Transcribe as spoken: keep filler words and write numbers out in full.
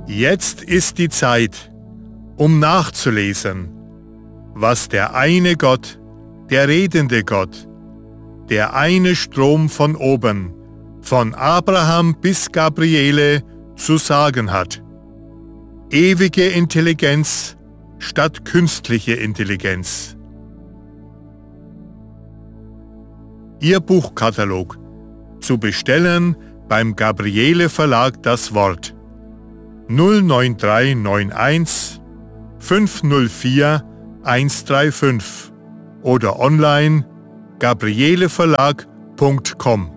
Jetzt ist die Zeit, um nachzulesen, was der eine Gott, der redende Gott, der eine Strom von oben, von Abraham bis Gabriele, zu sagen hat. Ewige Intelligenz statt künstliche Intelligenz. Ihr Buchkatalog. Zu bestellen beim Gabriele Verlag das Wort null neun drei neun eins fünf null vier eins drei fünf oder online gabrieleverlag punkt com.